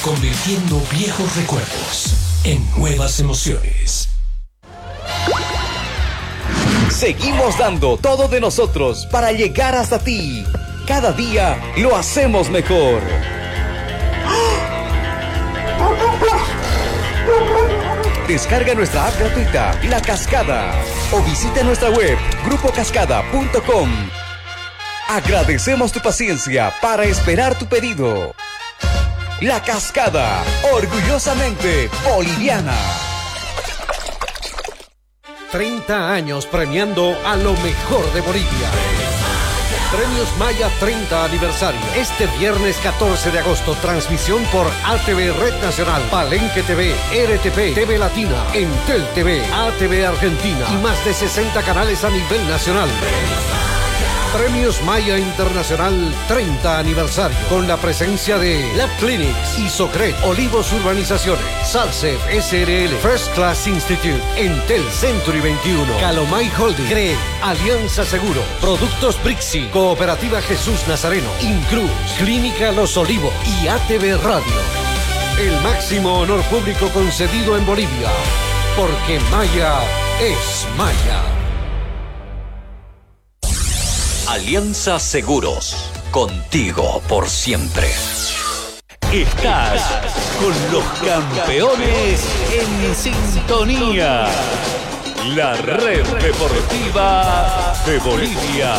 convirtiendo viejos recuerdos en nuevas emociones. Seguimos dando todo de nosotros para llegar hasta ti. Cada día lo hacemos mejor. Descarga nuestra app gratuita, La Cascada, o visita nuestra web, grupocascada.com. Agradecemos tu paciencia para esperar tu pedido. La Cascada, orgullosamente boliviana. 30 años premiando a lo mejor de Bolivia. Premios Maya 30 aniversario. Este viernes 14 de agosto, transmisión por ATV Red Nacional, Palenque TV, RTP, TV Latina, Entel TV, ATV Argentina y más de 60 canales a nivel nacional. Premios Maya Internacional 30 aniversario, con la presencia de Lab Clinics, Isocred, Olivos Urbanizaciones, Salsef SRL, First Class Institute, Entel Century 21, Calomay Holding, CRE, Alianza Seguro, Productos Brixi, Cooperativa Jesús Nazareno, Incruz, Clínica Los Olivos y ATV Radio. El máximo honor público concedido en Bolivia, porque Maya es Maya. Alianza Seguros, contigo por siempre. Estás con los campeones en sintonía. La red deportiva de Bolivia.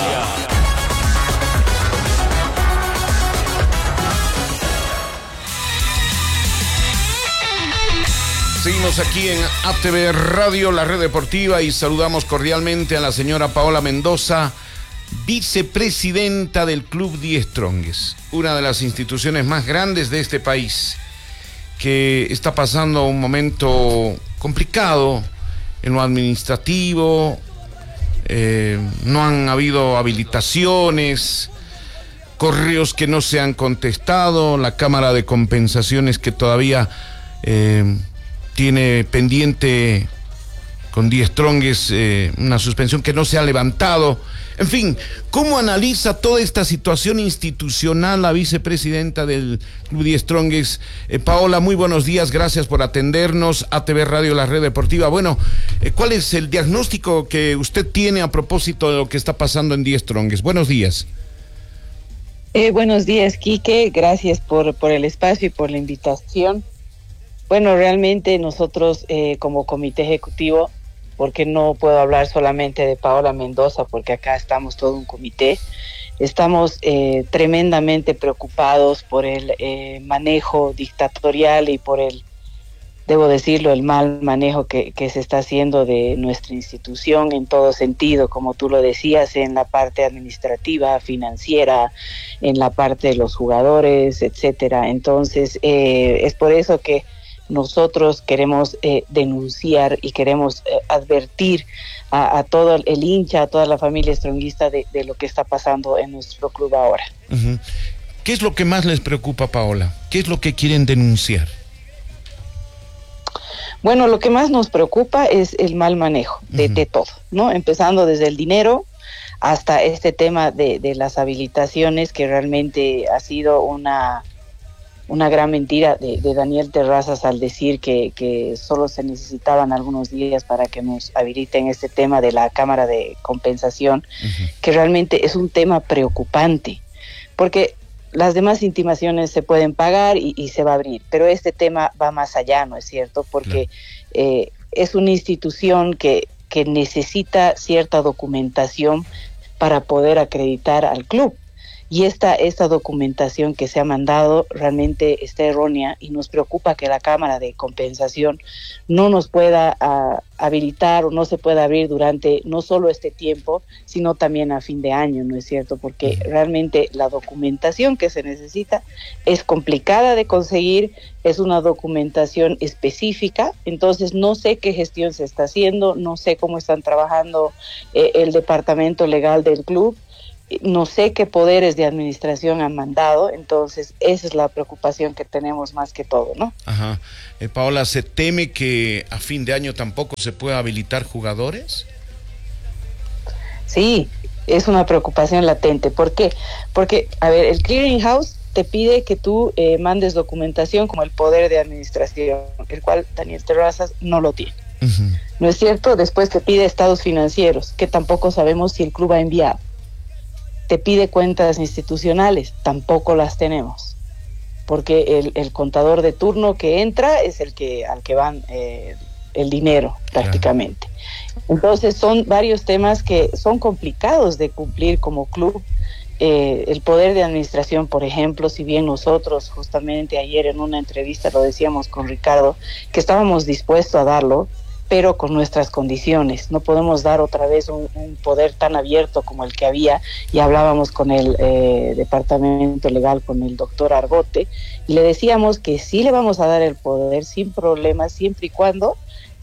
Seguimos aquí en ATV Radio, la red deportiva, y saludamos cordialmente a la señora Paola Mendoza, vicepresidenta del Club Die Strongest, una de las instituciones más grandes de este país, que está pasando un momento complicado en lo administrativo. No han habido habilitaciones, correos que no se han contestado, la Cámara de Compensaciones que todavía tiene pendiente con Die Strongest una suspensión que no se ha levantado. En fin, ¿cómo analiza toda esta situación institucional la vicepresidenta del Club Die Strongest? Paola, muy buenos días, gracias por atendernos. ATV Radio, la red deportiva. Bueno, ¿cuál es el diagnóstico que usted tiene a propósito de lo que está pasando en Die Strongest? Buenos días. Buenos días, Quique. Gracias por el espacio y por la invitación. Bueno, realmente nosotros como comité ejecutivo, porque no puedo hablar solamente de Paola Mendoza, porque acá estamos todo un comité, estamos tremendamente preocupados por el manejo dictatorial y por el, debo decirlo, el mal manejo que se está haciendo de nuestra institución en todo sentido, como tú lo decías, en la parte administrativa, financiera, en la parte de los jugadores, etcétera. Entonces, es por eso que nosotros queremos denunciar y queremos advertir a todo el hincha, a toda la familia stronguista de lo que está pasando en nuestro club ahora. Uh-huh. ¿Qué es lo que más les preocupa, Paola? ¿Qué es lo que quieren denunciar? Bueno, lo que más nos preocupa es el mal manejo de todo, ¿no? Empezando desde el dinero hasta este tema de las habilitaciones, que realmente ha sido una gran mentira de Daniel Terrazas al decir que solo se necesitaban algunos días para que nos habiliten este tema de la Cámara de Compensación, que realmente es un tema preocupante, porque las demás intimaciones se pueden pagar y se va a abrir, pero este tema va más allá, ¿no es cierto? Porque es una institución que necesita cierta documentación para poder acreditar al club. Y esta documentación que se ha mandado realmente está errónea y nos preocupa que la Cámara de Compensación no nos pueda habilitar o no se pueda abrir durante no solo este tiempo, sino también a fin de año, ¿no es cierto? Porque realmente la documentación que se necesita es complicada de conseguir, es una documentación específica, entonces no sé qué gestión se está haciendo, no sé cómo están trabajando el departamento legal del club, no sé qué poderes de administración han mandado, entonces esa es la preocupación que tenemos más que todo, ¿no? Ajá. Paola, ¿se teme que a fin de año tampoco se pueda habilitar jugadores? Sí, es una preocupación latente. ¿Por qué? Porque, a ver, el Clearing House te pide que tú mandes documentación como el poder de administración, el cual Daniel Terrazas no lo tiene. ¿No es cierto? Después te pide estados financieros, que tampoco sabemos si el club ha enviado. Te pide cuentas institucionales, tampoco las tenemos, porque el contador de turno que entra es al que van el dinero prácticamente. Entonces son varios temas que son complicados de cumplir como club. El poder de administración, por ejemplo, si bien nosotros justamente ayer en una entrevista lo decíamos con Ricardo, que estábamos dispuestos a darlo, pero con nuestras condiciones. No podemos dar otra vez un poder tan abierto como el que había, y hablábamos con el departamento legal, con el doctor Argote, y le decíamos que sí le vamos a dar el poder sin problemas, siempre y cuando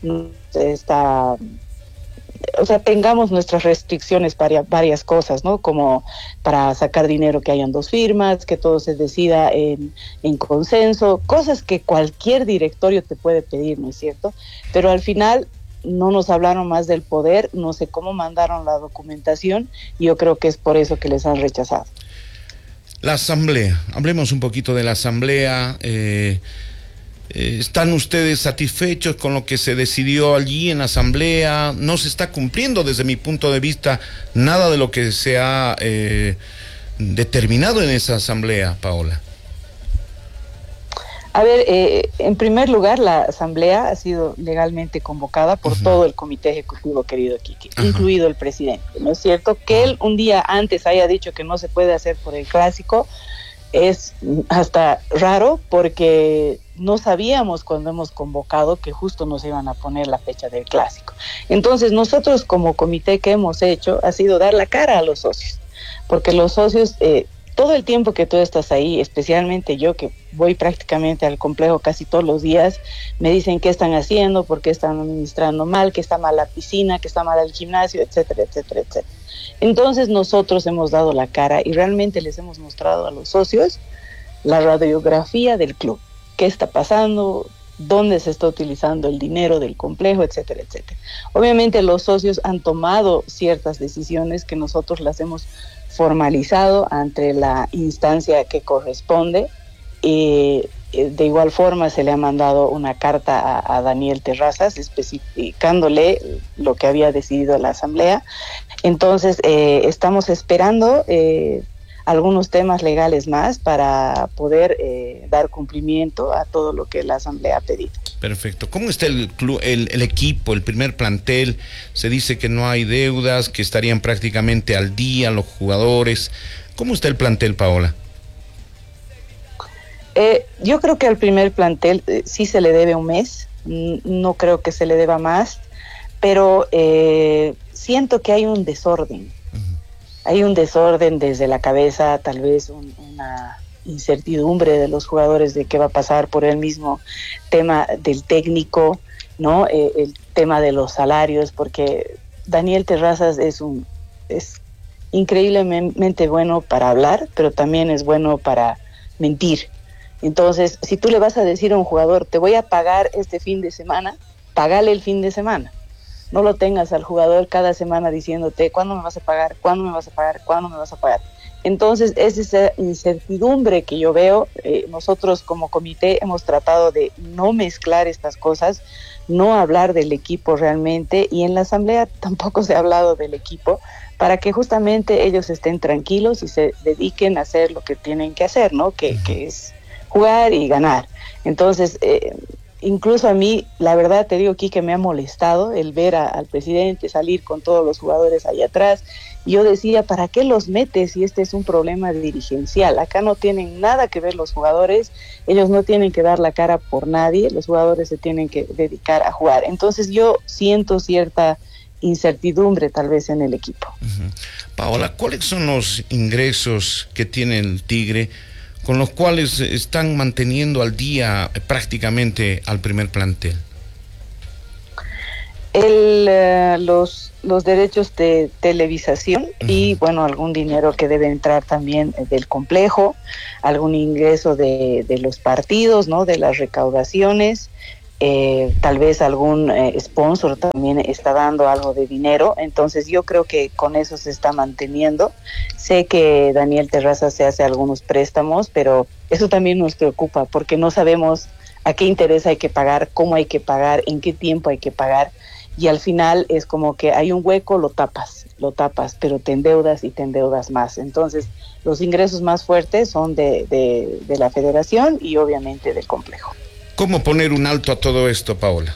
tengamos nuestras restricciones para varias cosas, ¿no? Como para sacar dinero, que hayan 2 firmas, que todo se decida en consenso, cosas que cualquier directorio te puede pedir, ¿no es cierto? Pero al final no nos hablaron más del poder, no sé cómo mandaron la documentación, y yo creo que es por eso que les han rechazado. La asamblea, hablemos un poquito de la asamblea. ¿Están ustedes satisfechos con lo que se decidió allí en la asamblea? No se está cumpliendo, desde mi punto de vista, nada de lo que se ha determinado en esa asamblea, Paola. A ver, en primer lugar, la asamblea ha sido legalmente convocada por todo el comité ejecutivo, querido Quique, incluido el presidente, ¿no es cierto? Que él un día antes haya dicho que no se puede hacer por el clásico es hasta raro, porque no sabíamos cuando hemos convocado que justo nos iban a poner la fecha del clásico. Entonces nosotros como comité, que hemos hecho ha sido dar la cara a los socios, porque los socios, todo el tiempo que tú estás ahí, especialmente yo que voy prácticamente al complejo casi todos los días, me dicen qué están haciendo, por qué están administrando mal, que está mal la piscina, que está mal el gimnasio, etcétera, etcétera, etcétera. Entonces nosotros hemos dado la cara y realmente les hemos mostrado a los socios la radiografía del club, qué está pasando, dónde se está utilizando el dinero del complejo, etcétera, etcétera. Obviamente los socios han tomado ciertas decisiones que nosotros las hemos formalizado ante la instancia que corresponde. De igual forma se le ha mandado una carta a Daniel Terrazas especificándole lo que había decidido la asamblea. Entonces estamos esperando algunos temas legales más para poder dar cumplimiento a todo lo que la asamblea ha pedido. Perfecto. ¿Cómo está el club, el equipo, el primer plantel? Se dice que no hay deudas, que estarían prácticamente al día los jugadores. ¿Cómo está el plantel, Paola? Yo creo que al primer plantel sí se le debe un mes, no creo que se le deba más, pero siento que hay un desorden. Hay un desorden desde la cabeza, tal vez una incertidumbre de los jugadores de qué va a pasar, por el mismo tema del técnico, ¿no? El tema de los salarios, porque Daniel Terrazas es increíblemente bueno para hablar, pero también es bueno para mentir. Entonces, si tú le vas a decir a un jugador, te voy a pagar este fin de semana, págale el fin de semana. No lo tengas al jugador cada semana diciéndote, ¿cuándo me vas a pagar? ¿Cuándo me vas a pagar? ¿Cuándo me vas a pagar? Entonces, es esa incertidumbre que yo veo. Nosotros como comité hemos tratado de no mezclar estas cosas, no hablar del equipo realmente, y en la asamblea tampoco se ha hablado del equipo, para que justamente ellos estén tranquilos y se dediquen a hacer lo que tienen que hacer, ¿no? Que es jugar y ganar. Entonces, incluso a mí, la verdad te digo, Quique, me ha molestado el ver al presidente salir con todos los jugadores ahí atrás. Yo decía, ¿para qué los metes si este es un problema dirigencial? Acá no tienen nada que ver los jugadores, ellos no tienen que dar la cara por nadie, los jugadores se tienen que dedicar a jugar. Entonces yo siento cierta incertidumbre tal vez en el equipo. Paola, ¿cuáles son los ingresos que tiene el Tigre con los cuales están manteniendo al día prácticamente al primer plantel? Los derechos de televisación y bueno, algún dinero que debe entrar también del complejo, algún ingreso de los partidos, ¿no? De las recaudaciones, tal vez algún sponsor también está dando algo de dinero, entonces yo creo que con eso se está manteniendo. Sé que Daniel Terrazas se hace algunos préstamos, pero eso también nos preocupa porque no sabemos a qué interés hay que pagar, cómo hay que pagar, en qué tiempo hay que pagar, y al final es como que hay un hueco, lo tapas, pero te endeudas y te endeudas más. Entonces los ingresos más fuertes son de la federación y obviamente del complejo. ¿Cómo poner un alto a todo esto, Paola?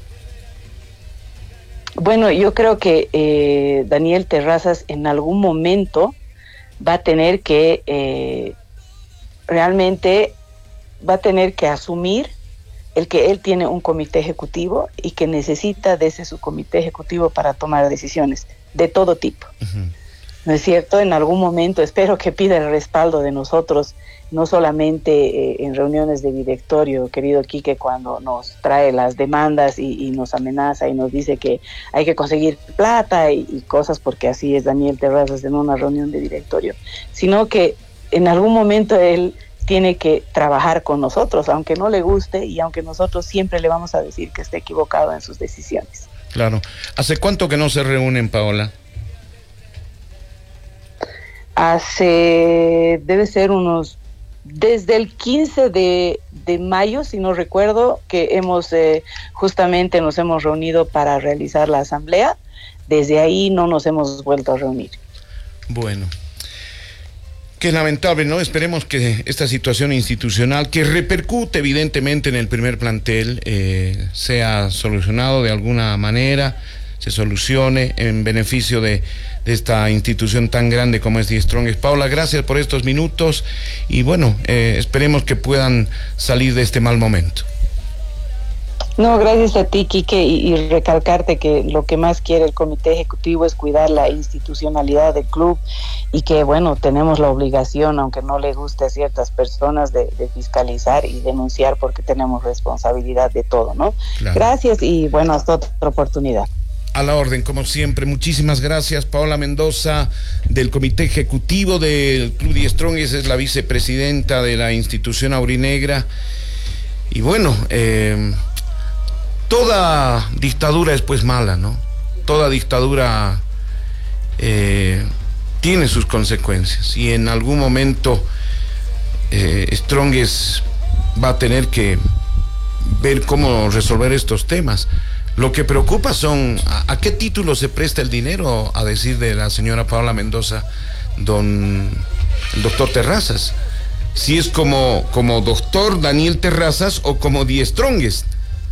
Bueno, yo creo que Daniel Terrazas en algún momento va a tener que realmente va a tener que asumir el que él tiene un comité ejecutivo y que necesita de ese su comité ejecutivo para tomar decisiones de todo tipo. Uh-huh. ¿No es cierto? En algún momento espero que pida el respaldo de nosotros, no solamente en reuniones de directorio, querido Quique, cuando nos trae las demandas y nos amenaza y nos dice que hay que conseguir plata y cosas, porque así es Daniel Terrazas en una reunión de directorio, sino que en algún momento él tiene que trabajar con nosotros, aunque no le guste y aunque nosotros siempre le vamos a decir que está equivocado en sus decisiones. Claro. ¿Hace cuánto que no se reúnen, Paola? Debe ser desde el 15 de mayo, si no recuerdo, que justamente nos hemos reunido para realizar la asamblea. Desde ahí no nos hemos vuelto a reunir. Bueno. Qué lamentable, ¿no? Esperemos que esta situación institucional, que repercute evidentemente en el primer plantel, sea solucionado de alguna manera, se solucione en beneficio de esta institución tan grande como es The Strongest. Paola, gracias por estos minutos y bueno, esperemos que puedan salir de este mal momento. No, gracias a ti, Quique, y recalcarte que lo que más quiere el comité ejecutivo es cuidar la institucionalidad del club y que, bueno, tenemos la obligación, aunque no le guste a ciertas personas, de fiscalizar y denunciar porque tenemos responsabilidad de todo, ¿no? Claro. Gracias y, bueno, hasta otra oportunidad. A la orden, como siempre. Muchísimas gracias, Paola Mendoza, del Comité Ejecutivo del Club The Strongest, es la vicepresidenta de la institución aurinegra. Y bueno, toda dictadura es pues mala, ¿no? Toda dictadura tiene sus consecuencias y en algún momento Strongest va a tener que ver cómo resolver estos temas. Lo que preocupa son a qué título se presta el dinero, a decir de la señora Paola Mendoza, el doctor Terrazas. Si es como doctor Daniel Terrazas o como The Strongest.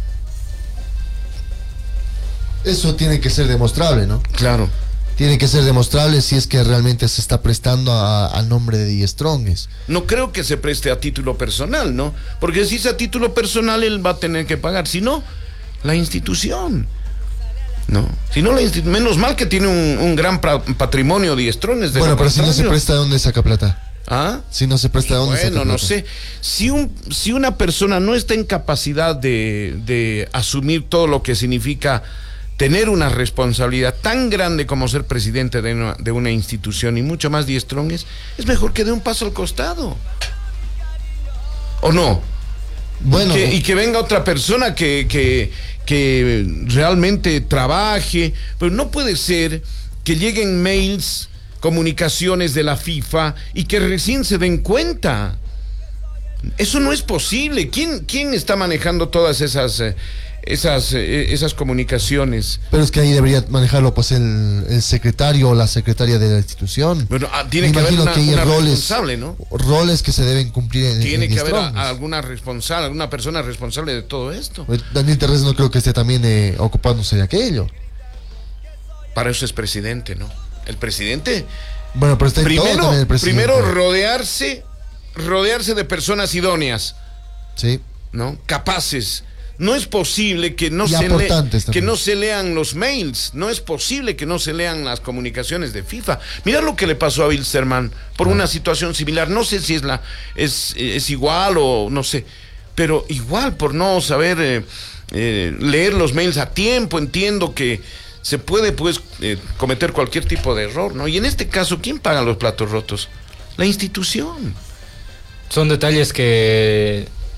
Eso tiene que ser demostrable, ¿no? Claro. Tiene que ser demostrable si es que realmente se está prestando a nombre de The Strongest. No creo que se preste a título personal, ¿no? Porque si es a título personal, él va a tener que pagar. Si no, la institución, ¿no? Si no, menos mal que tiene un gran patrimonio The Strongest. Bueno, pero si no se presta, ¿de dónde saca plata? ¿Ah? Si no se presta, ¿de dónde saca plata? Bueno, no sé. Si una persona no está en capacidad de asumir todo lo que significa tener una responsabilidad tan grande como ser presidente de una institución y mucho más The Strongest, es mejor que dé un paso al costado. ¿O no? Bueno, y que venga otra persona que realmente trabaje, pero no puede ser que lleguen mails, comunicaciones de la FIFA y que recién se den cuenta. Eso no es posible. ¿Quién está manejando todas esas comunicaciones? Pero es que ahí debería manejarlo pues el secretario o la secretaria de la institución. Bueno, tiene que haber una responsable, ¿no? Roles que se deben cumplir tiene que haber alguna persona responsable de todo esto. Daniel Terrazas no creo que esté también ocupándose de aquello. Para eso es presidente, ¿no? El presidente. Bueno, pero está en todo también el presidente. Primero rodearse de personas idóneas. Sí. ¿No? Capaces. No es posible que no se lean los mails, no es posible que no se lean las comunicaciones de FIFA. Mira lo que le pasó a Wilstermann por una situación similar. No sé si es igual o no sé, pero igual por no saber leer los mails a tiempo. Entiendo que se puede pues cometer cualquier tipo de error, ¿no? Y en este caso, ¿quién paga los platos rotos? La institución. Son detalles que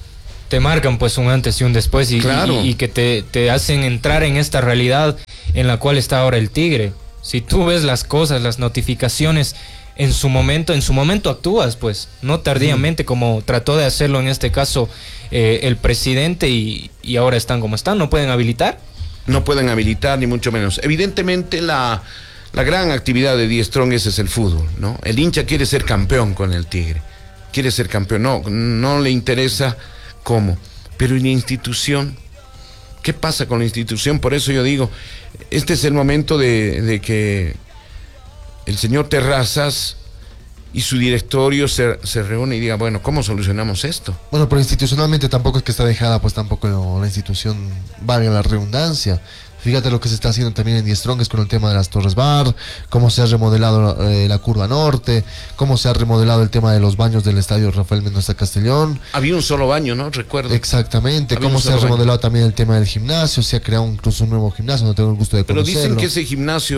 te marcan pues un antes y un después y, claro. y que te hacen entrar en esta realidad en la cual está ahora el Tigre. Si tú ves las cosas, las notificaciones en su momento actúas, pues, no tardíamente como trató de hacerlo en este caso el presidente y ahora están como están, no pueden habilitar. No pueden habilitar, ni mucho menos. Evidentemente la gran actividad de Die Strongest es el fútbol, ¿no? El hincha quiere ser campeón con el Tigre, quiere ser campeón, no le interesa cómo, pero ¿y la institución? ¿Qué pasa con la institución? Por eso yo digo, este es el momento de que el señor Terrazas y su directorio se reúne y diga, bueno, ¿cómo solucionamos esto? Bueno, pero institucionalmente tampoco es que está dejada, pues tampoco la institución, valga la redundancia. Fíjate lo que se está haciendo también en Die Strongest con el tema de las Torres Bar, cómo se ha remodelado la curva norte, cómo se ha remodelado el tema de los baños del estadio Rafael Mendoza Castellón. Había un solo baño, ¿no? Recuerdo. Exactamente, cómo se ha remodelado también el tema del gimnasio, se ha creado incluso un nuevo gimnasio, no tengo el gusto de conocerlo. Pero dicen que ese gimnasio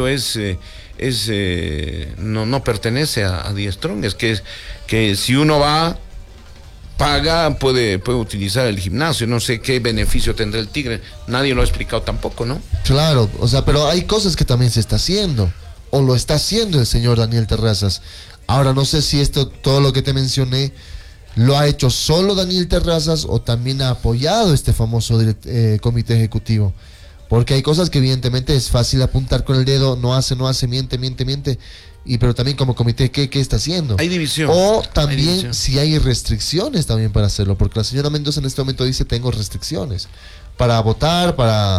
no pertenece a Die Strongest, que si uno va, paga, puede utilizar el gimnasio. No sé qué beneficio tendrá el Tigre, nadie lo ha explicado tampoco, ¿no? Claro, o sea, pero hay cosas que también se está haciendo, o lo está haciendo el señor Daniel Terrazas. Ahora no sé si todo lo que te mencioné lo ha hecho solo Daniel Terrazas o también ha apoyado este famoso comité ejecutivo, porque hay cosas que evidentemente es fácil apuntar con el dedo, no hace, miente, pero también como comité, ¿qué está haciendo? Hay división. O también si hay restricciones también para hacerlo, porque la señora Mendoza en este momento dice, tengo restricciones para votar,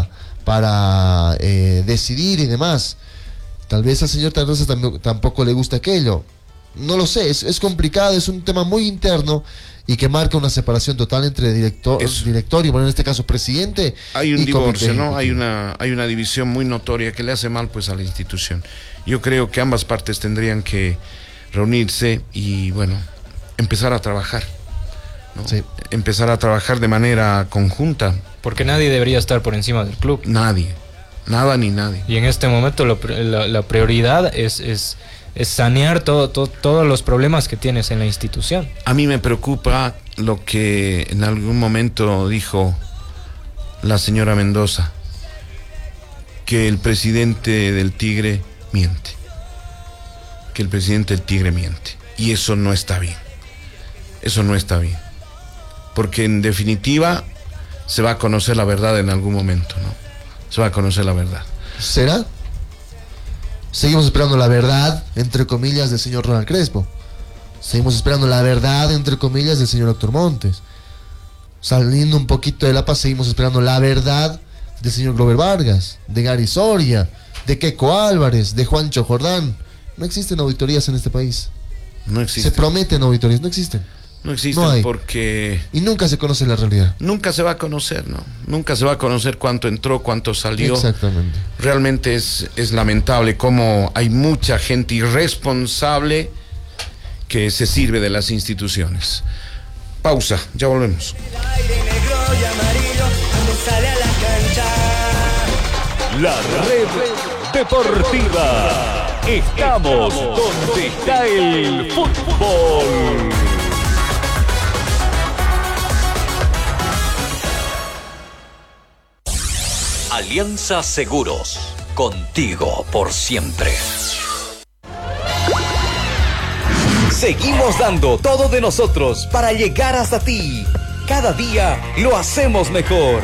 para decidir y demás. Tal vez al señor Terrazas tampoco le gusta aquello. No lo sé, es complicado, es un tema muy interno y que marca una separación total entre directorio, bueno, en este caso presidente. Hay un y divorcio, ¿no? ejecutivo. Hay una división muy notoria que le hace mal pues a la institución. Yo creo que ambas partes tendrían que reunirse y, bueno, empezar a trabajar, ¿no? Sí. Empezar a trabajar de manera conjunta. Porque nadie debería estar por encima del club. Nadie, nada ni nadie. Y en este momento la prioridad es sanear todos los problemas que tienes en la institución. A mí me preocupa lo que en algún momento dijo la señora Mendoza, que el presidente del Tigre miente. Que el presidente del Tigre miente. Y eso no está bien. Eso no está bien. Porque en definitiva se va a conocer la verdad en algún momento, ¿no? Se va a conocer la verdad. ¿Será? Seguimos esperando la verdad, entre comillas, del señor Ronald Crespo. Seguimos esperando la verdad, entre comillas, del señor Héctor Montes. Saliendo un poquito de La Paz, seguimos esperando la verdad del señor Glover Vargas, de Gary Soria, de Keco Álvarez, de Juancho Jordán. No existen auditorías en este país. No existen. Se prometen auditorías, no existen. No existen, no porque... Y nunca se conoce la realidad. Nunca se va a conocer, ¿no? Nunca se va a conocer cuánto entró, cuánto salió. Exactamente. Realmente es lamentable cómo hay mucha gente irresponsable que se sirve de las instituciones. Pausa, ya volvemos. La red deportiva. Estamos donde está el fútbol. Alianza Seguros, contigo por siempre. Seguimos dando todo de nosotros para llegar hasta ti. Cada día lo hacemos mejor.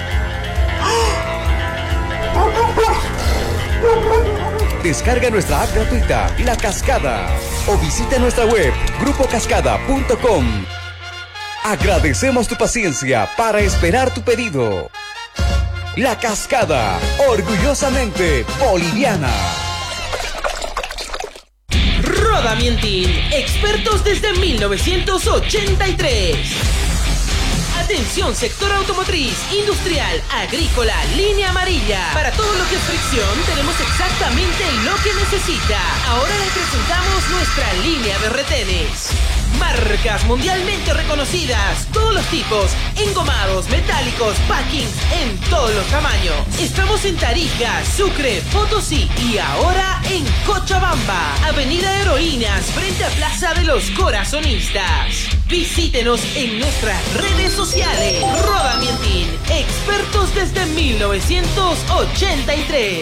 Descarga nuestra app gratuita, La Cascada, o visita nuestra web, grupocascada.com. Agradecemos tu paciencia para esperar tu pedido. La Cascada, orgullosamente boliviana. Rodamientil, expertos desde 1983. Atención, sector automotriz, industrial, agrícola, línea amarilla. Para todo lo que es fricción, tenemos exactamente lo que necesita. Ahora le presentamos nuestra línea de retenes. Marcas mundialmente reconocidas, todos los tipos, engomados, metálicos, packings, en todos los tamaños. Estamos en Tarija, Sucre, Potosí y ahora en Cochabamba, Avenida Heroínas, frente a Plaza de los Corazonistas. Visítenos en nuestras redes sociales. Rodamientin, expertos desde 1983.